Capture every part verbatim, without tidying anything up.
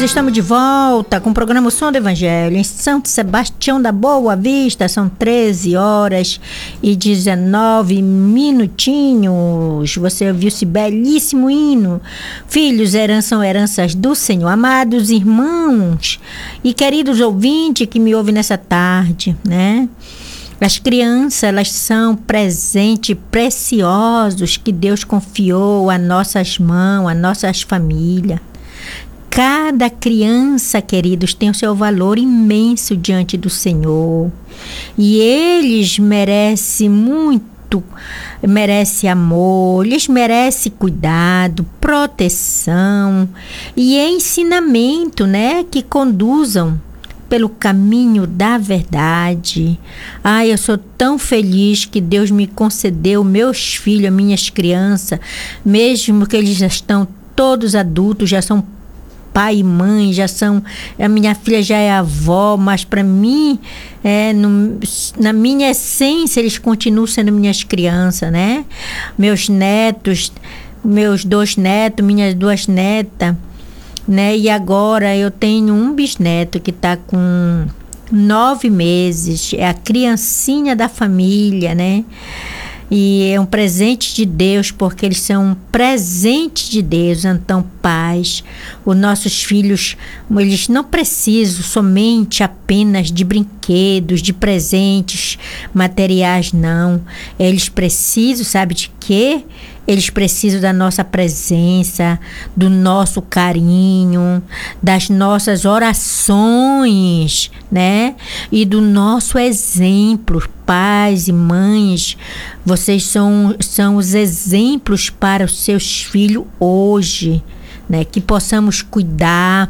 estamos de volta com o programa O Som do Evangelho em São Sebastião da Boa Vista. São treze horas e dezenove minutinhos. Você ouviu esse belíssimo hino. Filhos, heranças são heranças do Senhor. Amados irmãos e queridos ouvintes que me ouvem nessa tarde, né? As crianças, elas são presentes preciosos que Deus confiou a nossas mãos, a nossas famílias. Cada criança, queridos, tem o seu valor imenso diante do Senhor. E eles merecem muito, merecem amor, eles merecem cuidado, proteção e ensinamento, né, que conduzam pelo caminho da verdade. Ai, eu sou tão feliz que Deus me concedeu meus filhos, minhas crianças, mesmo que eles já estão todos adultos, já são pai e mãe, já são, a minha filha já é avó, mas para mim, é, no, na minha essência, eles continuam sendo minhas crianças, né? Meus netos, meus dois netos, minhas duas netas, né? E agora eu tenho um bisneto que está com nove meses, é a criancinha da família, né? E é um presente de Deus, porque eles são um presente de Deus. Então, pais, os nossos filhos, eles não precisam somente apenas de brinquedos, de presentes materiais, não. Eles precisam, sabe de quê? Eles precisam da nossa presença, do nosso carinho, das nossas orações, né? E do nosso exemplo. Pais e mães, vocês são, são os exemplos para os seus filhos hoje, né? Que possamos cuidar,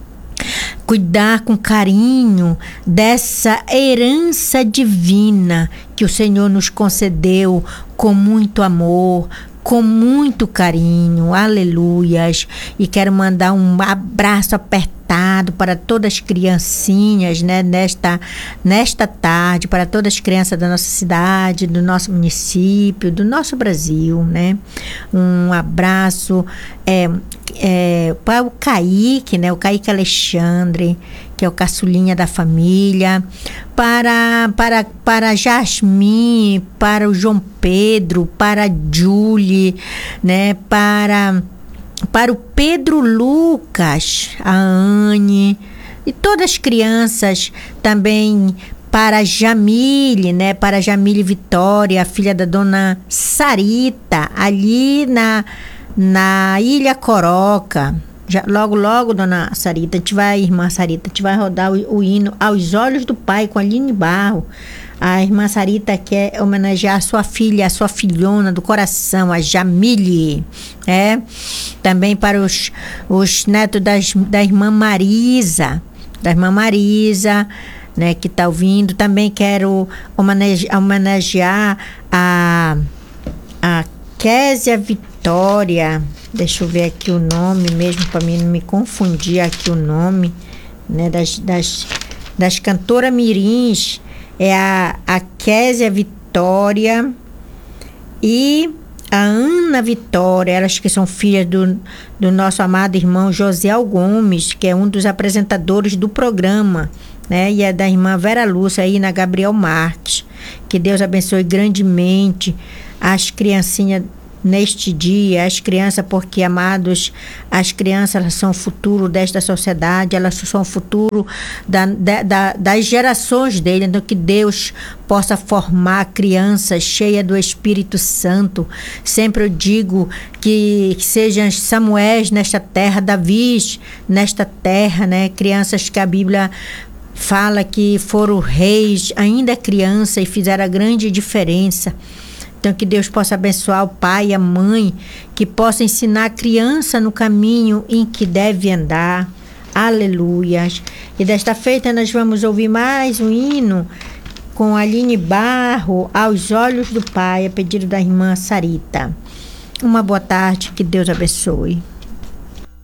cuidar com carinho dessa herança divina que o Senhor nos concedeu com muito amor, com muito carinho, aleluias. E quero mandar um abraço apertado para todas as criancinhas, né, nesta, nesta tarde, para todas as crianças da nossa cidade, do nosso município, do nosso Brasil, né? Um abraço é, é, para o Kaique, né, o Kaique Alexandre, que é o caçulinha da família, para, para, para Jasmine, para o João Pedro, para a Julie, né, para, para o Pedro Lucas, a Anne, e todas as crianças também, para a Jamile, né, para a Jamile Vitória, a filha da dona Sarita, ali na, na Ilha Coroca. Já, logo, logo, dona Sarita, a gente vai, irmã Sarita, a gente vai rodar o, o hino Aos Olhos do Pai, com a Aline Barro. A irmã Sarita quer homenagear a sua filha, a sua filhona do coração, a Jamile. É? Também para os, os netos das, da irmã Marisa, da irmã Marisa, né, que está ouvindo. Também quero homenagear, homenagear a, a Késia Vitória. Deixa eu ver aqui o nome mesmo, para mim não me confundir aqui o nome, né, das, das, das cantoras mirins. É a, a Késia Vitória e a Ana Vitória, elas que são filhas do, do nosso amado irmão José Gomes, que é um dos apresentadores do programa, né, e é da irmã Vera Lúcia aí na Gabriel Marques. Que Deus abençoe grandemente as criancinhas neste dia, as crianças, porque, amados, as crianças, elas são o futuro desta sociedade, elas são o futuro da, da, da, das gerações dele. Então, que Deus possa formar crianças cheias do Espírito Santo. Sempre eu digo que, que sejam Samuéis nesta terra, Davis nesta terra, né? Crianças que a Bíblia fala que foram reis ainda criança e fizeram a grande diferença. Então, que Deus possa abençoar o pai e a mãe, que possa ensinar a criança no caminho em que deve andar. Aleluias. E desta feita nós vamos ouvir mais um hino com a Aline Barro, Aos Olhos do Pai, a pedido da irmã Sarita. Uma boa tarde, que Deus abençoe.